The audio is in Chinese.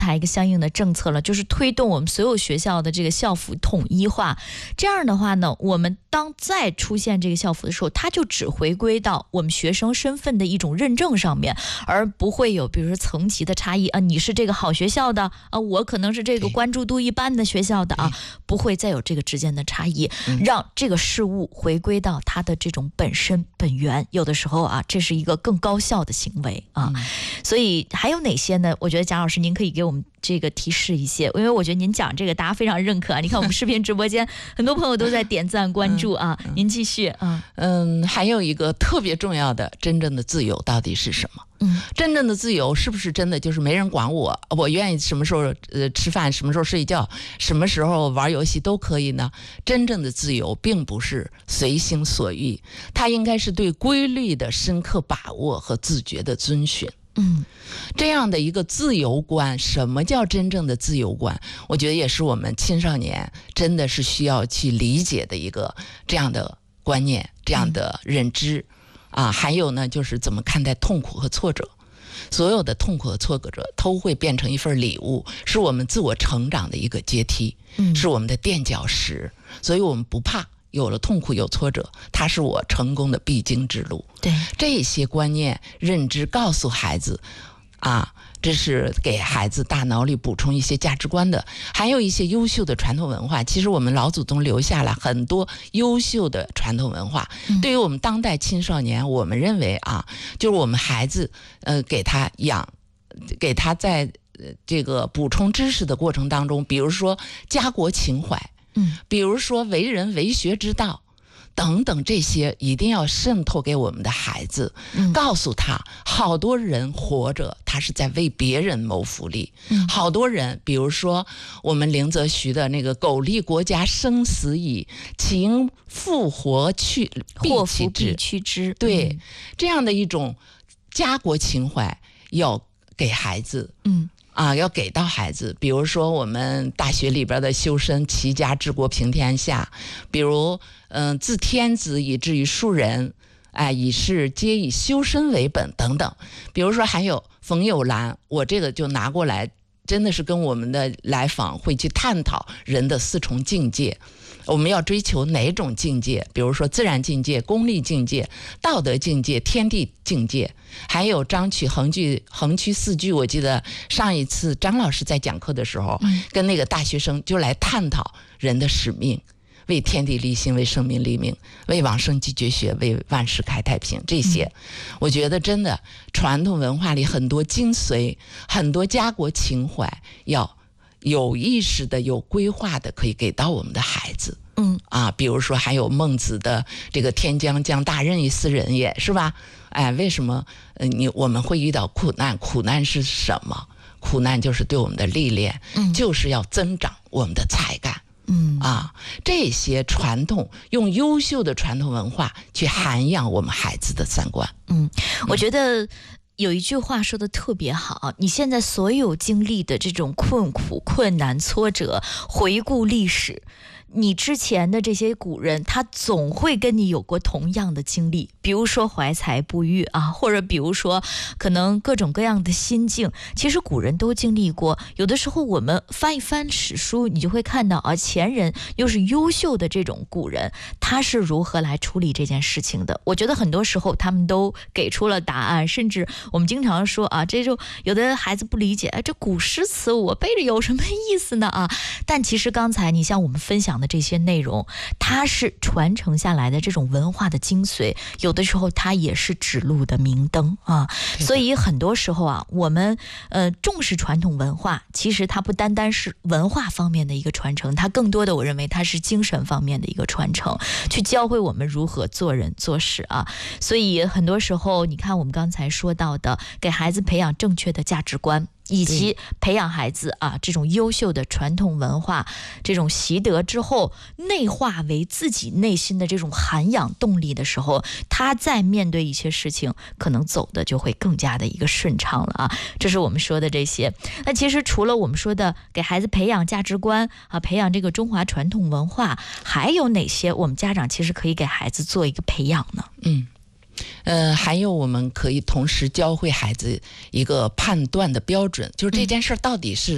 一个相应的政策了，就是推动我们所有学校的这个校服统一化。这样的话呢，我们当再出现这个校服的时候，它就只回归到我们学生身份的一种认证上面，而不会有比如说层级的差异啊，你是这个好学校的啊，我可能是这个关注度一般的学校的啊，不会再有这个之间的差异，让这个事物回归到它的这种本身本源。有的时候啊，这是一个更高效的行为啊。所以还有哪些呢？我觉得贾老师您可以给我们这个提示一些，因为我觉得您讲这个大家非常认可啊。你看我们视频直播间很多朋友都在点赞关注啊。您继续啊。 还有一个特别重要的，真正的自由到底是什么？真正的自由是不是真的就是没人管我，我愿意什么时候吃饭，什么时候睡觉，什么时候玩游戏都可以呢？真正的自由并不是随心所欲，它应该是对规律的深刻把握和自觉的遵循。这样的一个自由观，什么叫真正的自由观？我觉得也是我们青少年真的是需要去理解的一个这样的观念，这样的认知还有呢，就是怎么看待痛苦和挫折。所有的痛苦和挫折都会变成一份礼物，是我们自我成长的一个阶梯，是我们的垫脚石，所以我们不怕有了痛苦有挫折，它是我成功的必经之路。 对， 这些观念认知告诉孩子这是给孩子大脑里补充一些价值观的。还有一些优秀的传统文化，其实我们老祖宗留下了很多优秀的传统文化。对于我们当代青少年，我们认为就是我们孩子给他在这个补充知识的过程当中，比如说家国情怀，比如说为人为学之道等等，这些一定要渗透给我们的孩子，告诉他好多人活着他是在为别人谋福利，好多人比如说我们林则徐的那个苟利国家生死以，情复活祸福必趋之。 对，这样的一种家国情怀要给孩子，要给到孩子。比如说我们大学里边的修身齐家治国平天下，比如自天子以至于庶人，以事皆以修身为本等等。比如说还有冯友兰，我这个就拿过来，真的是跟我们的来访会去探讨人的4重境界，我们要追求哪种境界？比如说自然境界、功利境界、道德境界、天地境界，还有章曲横曲4句。我记得上一次张老师在讲课的时候，跟那个大学生就来探讨人的使命，为天地立心，为生民立命，为往生继绝学，为万世开太平。这些我觉得真的传统文化里很多精髓，很多家国情怀，要有意识的有规划的可以给到我们的孩子。比如说还有孟子的这个天将降大任于斯人也，是吧？为什么我们会遇到苦难？苦难是什么？苦难就是对我们的历练，就是要增长我们的才干。这些传统，用优秀的传统文化去涵养我们孩子的三观。 我觉得有一句话说的特别好，你现在所有经历的这种困苦、困难、挫折，回顾历史，你之前的这些古人，他总会跟你有过同样的经历，比如说怀才不遇或者比如说可能各种各样的心境，其实古人都经历过。有的时候我们翻一翻史书，你就会看到前人又是优秀的这种古人，他是如何来处理这件事情的。我觉得很多时候他们都给出了答案，甚至我们经常说这就有的孩子不理解，这古诗词我背着有什么意思呢但其实刚才你像我们分享的这些内容，它是传承下来的这种文化的精髓，有的时候它也是指路的明灯所以很多时候我们重视传统文化，其实它不单单是文化方面的一个传承，它更多的我认为它是精神方面的一个传承，去教会我们如何做人做事所以很多时候你看我们刚才说到的，给孩子培养正确的价值观，以及培养孩子这种优秀的传统文化，这种习得之后内化为自己内心的这种涵养动力的时候，他在面对一些事情可能走的就会更加的一个顺畅了这是我们说的这些。那其实除了我们说的给孩子培养价值观培养这个中华传统文化，还有哪些我们家长其实可以给孩子做一个培养呢？ 还有我们可以同时教会孩子一个判断的标准，就是这件事到底是